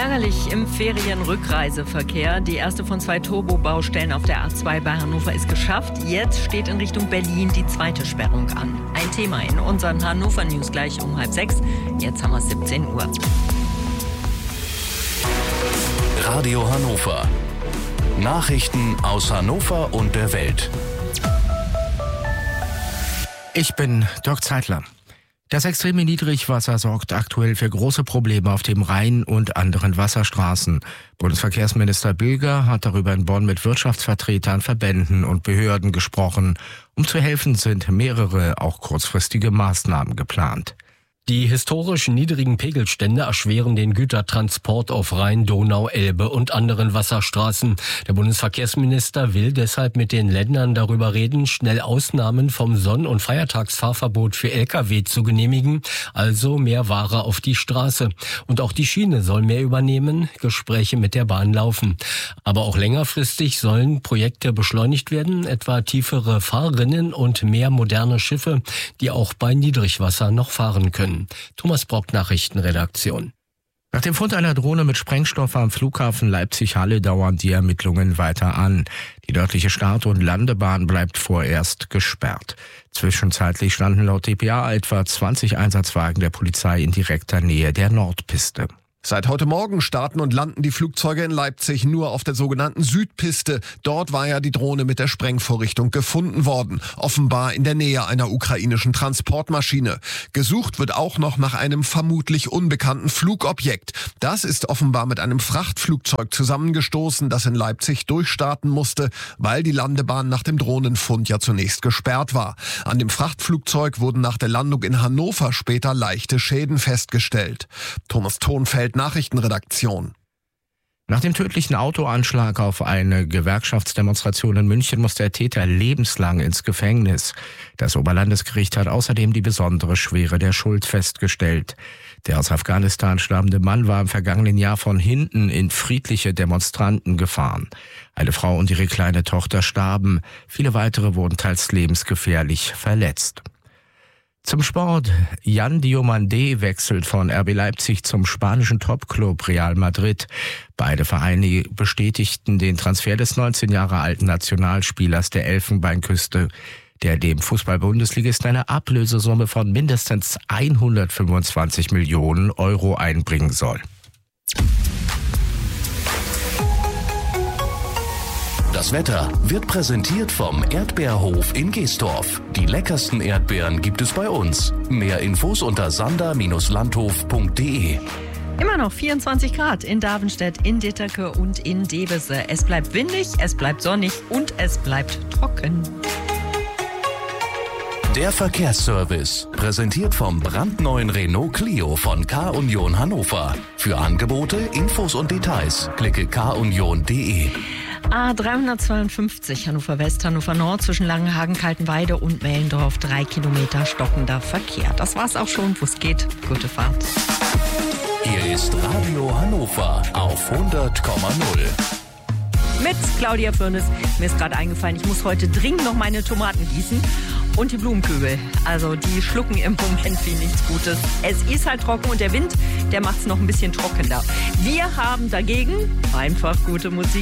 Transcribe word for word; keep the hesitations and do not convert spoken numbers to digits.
Ärgerlich im Ferienrückreiseverkehr. Die erste von zwei Turbo-Baustellen auf der A zwei bei Hannover ist geschafft. Jetzt steht in Richtung Berlin die zweite Sperrung an. Ein Thema in unseren Hannover News gleich um halb sechs. Jetzt haben wir siebzehn Uhr. Radio Hannover. Nachrichten aus Hannover und der Welt. Ich bin Dirk Zeitler. Das extreme Niedrigwasser sorgt aktuell für große Probleme auf dem Rhein und anderen Wasserstraßen. Bundesverkehrsminister Bilger hat darüber in Bonn mit Wirtschaftsvertretern, Verbänden und Behörden gesprochen. Um zu helfen, sind mehrere, auch kurzfristige Maßnahmen geplant. Die historisch niedrigen Pegelstände erschweren den Gütertransport auf Rhein, Donau, Elbe und anderen Wasserstraßen. Der Bundesverkehrsminister will deshalb mit den Ländern darüber reden, schnell Ausnahmen vom Sonn- und Feiertagsfahrverbot für L K W zu genehmigen, also mehr Ware auf die Straße. Und auch die Schiene soll mehr übernehmen, Gespräche mit der Bahn laufen. Aber auch längerfristig sollen Projekte beschleunigt werden, etwa tiefere Fahrrinnen und mehr moderne Schiffe, die auch bei Niedrigwasser noch fahren können. Thomas Brock, Nachrichtenredaktion. Nach dem Fund einer Drohne mit Sprengstoff am Flughafen Leipzig-Halle dauern die Ermittlungen weiter an. Die nördliche Start- und Landebahn bleibt vorerst gesperrt. Zwischenzeitlich standen laut D P A etwa zwanzig Einsatzwagen der Polizei in direkter Nähe der Nordpiste. Seit heute Morgen starten und landen die Flugzeuge in Leipzig nur auf der sogenannten Südpiste. Dort war ja die Drohne mit der Sprengvorrichtung gefunden worden, offenbar in der Nähe einer ukrainischen Transportmaschine. Gesucht wird auch noch nach einem vermutlich unbekannten Flugobjekt. Das ist offenbar mit einem Frachtflugzeug zusammengestoßen, das in Leipzig durchstarten musste, weil die Landebahn nach dem Drohnenfund ja zunächst gesperrt war. An dem Frachtflugzeug wurden nach der Landung in Hannover später leichte Schäden festgestellt. Thomas Thonfeld, Nachrichtenredaktion. Nach dem tödlichen Autoanschlag auf eine Gewerkschaftsdemonstration in München muss der Täter lebenslang ins Gefängnis. Das Oberlandesgericht hat außerdem die besondere Schwere der Schuld festgestellt. Der aus Afghanistan stammende Mann war im vergangenen Jahr von hinten in friedliche Demonstranten gefahren. Eine Frau und ihre kleine Tochter starben. Viele weitere wurden teils lebensgefährlich verletzt. Zum Sport. Jan Diomandé wechselt von R B Leipzig zum spanischen Topclub Real Madrid. Beide Vereine bestätigten den Transfer des neunzehn Jahre alten Nationalspielers der Elfenbeinküste, der dem Fußball-Bundesligisten eine Ablösesumme von mindestens hundertfünfundzwanzig Millionen Euro einbringen soll. Das Wetter wird präsentiert vom Erdbeerhof in Geestorf. Die leckersten Erdbeeren gibt es bei uns. Mehr Infos unter sander Bindestrich landhof punkt de. Immer noch vierundzwanzig Grad in Davenstedt, in Ditterke und in Debese. Es bleibt windig, es bleibt sonnig und es bleibt trocken. Der Verkehrsservice, präsentiert vom brandneuen Renault Clio von K-Union Hannover. Für Angebote, Infos und Details klicke k union punkt de. A dreihundertzweiundfünfzig Hannover West, Hannover Nord zwischen Langenhagen, Kaltenweide und Mellendorf. Drei Kilometer stockender Verkehr. Das war's auch schon, wo es geht. Gute Fahrt. Hier ist Radio Hannover auf hundert Komma null. Mit Claudia Fürnes. Mir ist gerade eingefallen, ich muss heute dringend noch meine Tomaten gießen. Und die Blumenkübel. Also die schlucken im Moment wie nichts Gutes. Es ist halt trocken und der Wind, der macht es noch ein bisschen trockener. Wir haben dagegen einfach gute Musik.